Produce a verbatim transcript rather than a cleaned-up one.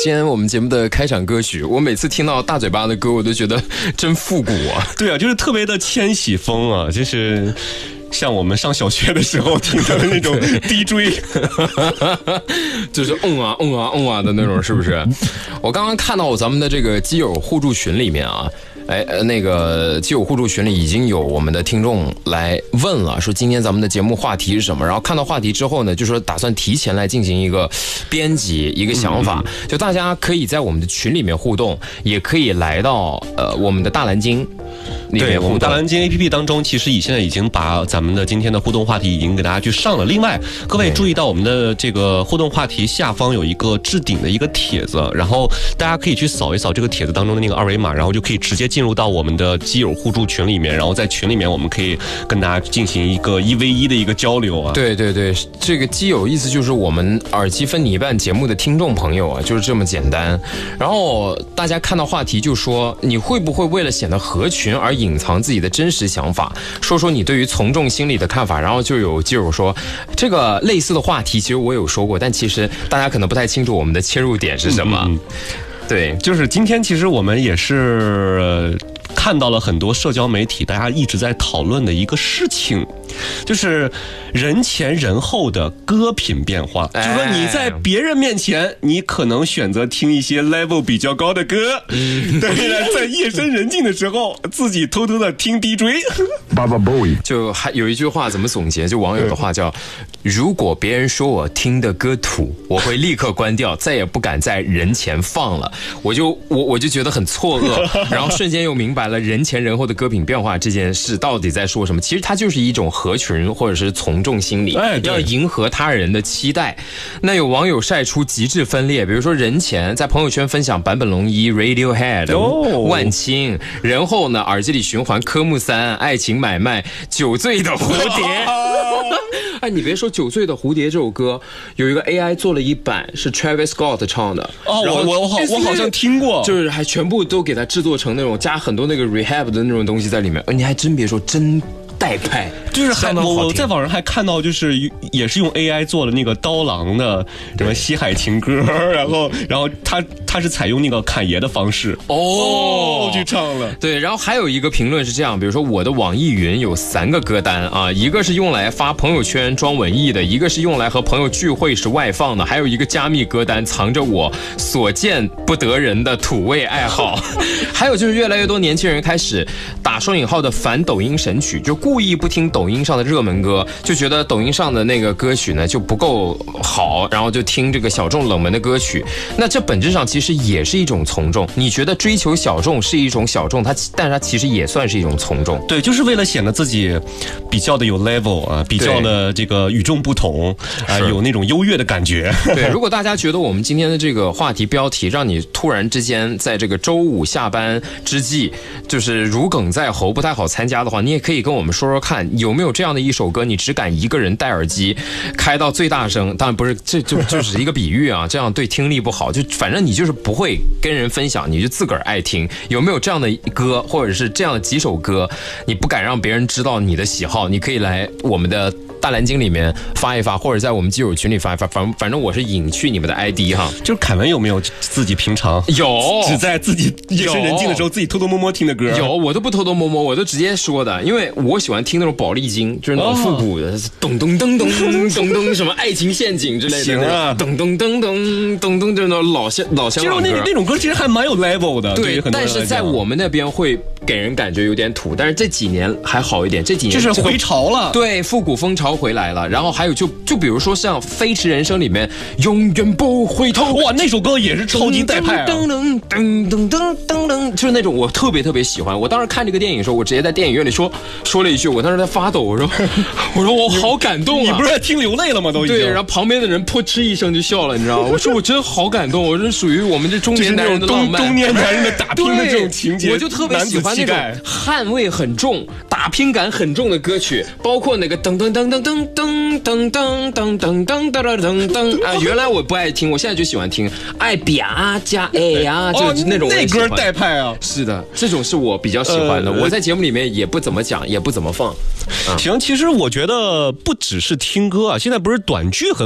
今天我们节目的开场歌曲，我每次听到大嘴巴的歌，我都觉得真复古啊。 对啊，就是特别的千禧风啊，就是像我们上小学的时候听的那种 D J， 就是嗯啊嗯啊嗯啊的那种，是不是？我刚刚看到咱们的这个基友互助群里面啊。哎，那个基友互助群里已经有我们的听众来问了，说今天咱们的节目话题是什么？然后看到话题之后呢，就说打算提前来进行一个编辑，一个想法，嗯、就大家可以在我们的群里面互动，也可以来到呃我们的大蓝鲸。 对，我们大蓝鲸 A P P 当中，其实已现在已经把咱们的今天的互动话题已经给大家去上了。另外，各位注意到我们的这个互动话题下方有一个置顶的一个帖子，然后大家可以去扫一扫这个帖子当中的那个二维码，然后就可以直接进入到我们的基友互助群里面，然后在群里面我们可以跟大家进行一个一 v 一的一个交流啊。 对对对，这个基友意思就是我们耳机分你一半节目的听众朋友啊，就是这么简单。然后大家看到话题就说，你会不会为了显得合群而隐藏自己的真实想法，说说你对于从众心理的看法？然后就有基友说，这个类似的话题其实我有说过，但其实大家可能不太清楚我们的切入点是什么。嗯嗯对， 就是今天其实我们也是看到了很多社交媒体大家一直在讨论的一个事情，就是人前人后的歌品变化。就是说你在别人面前你可能选择听一些 level 比较高的歌，嗯、但是在夜深人静的时候自己偷偷的听 D J。 就还有一句话怎么总结，就网友的话叫，如果别人说我听的歌土，我会立刻关掉，再也不敢在人前放了。我就我我就觉得很错愕，然后瞬间又明白了人前人后的歌品变化这件事到底在说什么。其实它就是一种合群或者是从众心理，哎、要迎合他人的期待。那有网友晒出极致分裂，比如说人前在朋友圈分享坂本龙一、Radiohead、哦、万青，人后呢耳机里循环科目三、爱情买卖、酒醉的蝴蝶。哎，你别说，《酒醉的蝴蝶》这首歌有一个 A I 做了一版是 Travis Scott 唱的。 哦，我我我好我好像听过， 就是还全部都给它制作成那种加很多那个 rehab 的那种东西在里面。你还真别说，真带派， 就是还我在网上还看到，就是也是用 A I 做了那个刀郎的什么西海情歌，然后然后他他是采用那个侃爷的方式哦去唱了。 对，然后还有一个评论是这样，比如说我的网易云有三个歌单啊，一个是用来发朋友圈装文艺的，一个是用来和朋友聚会时外放的，还有一个加密歌单藏着我所见不得人的土味爱好。还有就是越来越多年轻人开始打双引号的反抖音神曲，就故意不听抖音上的热门歌，就觉得抖音上的那个歌曲呢就不够好，然后就听这个小众冷门的歌曲。那这本质上其实也是一种从众。你觉得追求小众是一种小众，它但是它其实也算是一种从众。 对，就是为了显得自己比较的有 level 啊，比较的这个与众不同啊，有那种优越的感觉。 对，如果大家觉得我们今天的这个话题标题让你突然之间在这个周五下班之际就是如鲠在喉不太好参加的话，你也可以跟我们说说看，有没有这样的一首歌，你只敢一个人戴耳机开到最大声，当然不是，这就就是一个比喻啊，这样对听力不好，就反正你就是不会跟人分享，你就自个儿爱听。有没有这样的歌，或者是这样的几首歌，你不敢让别人知道你的喜好，你可以来我们的大蓝鲸里面发一发，或者在我们基友群里发一发，反反正我是隐去你们的 I D 哈。 就是凯文有没有自己平常有只在自己夜深人静的时候自己偷偷摸摸听的歌？ 有，我都不偷偷摸摸，我都直接说的，因为我喜欢听那种宝丽金，就是那种复古的，咚咚咚咚咚咚什么爱情陷阱之类的， 行啊， 咚咚咚咚咚咚，就是那种老香老香港歌。 那那种歌其实还蛮有 level 的， 对，但是在我们那边会给人感觉有点土，但是这几年还好一点，这几年就是回潮了， 对，复古风潮回来了。然后还有就就比如说像《飞驰人生》里面永远不回头， 哇，那首歌也是超级带派啊，噔噔噔噔噔噔噔，就是那种我特别特别喜欢。我当时看这个电影的时候，我直接在电影院里说说了一句，我当时在发抖，我说我说我好感动啊！ 你不是在听流泪了吗？都已经对，然后旁边的人噗嗤一声就笑了，你知道吗？我说我真好感动，我是属于我们这中年男人的浪漫， 中年男人的打拼的这种情节， 我就特别喜欢那种捍卫很重、打拼感很重的歌曲，包括那个噔噔噔噔噔噔噔噔噔噔噔噔噔噔啊！原来我不爱听，我现在就喜欢听爱啪加哎呀，就那种那歌带派啊！ 是的，这种是我比较喜欢的。我在节目里面也不怎么讲，也不怎么放。 行，其实我觉得不只是听歌啊，现在不是短剧很